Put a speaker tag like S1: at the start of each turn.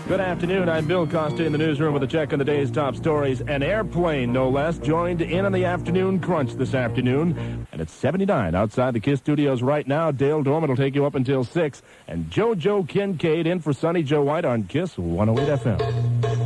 S1: Good afternoon. I'm Bill Costa in the newsroom with a check on the day's top stories. An airplane, no less, joined in on the afternoon crunch this afternoon. And it's 79 outside the KISS studios right now. Dale Dorman will take you up until 6. And JoJo Kincaid in for Sunny Joe White on KISS 108 FM.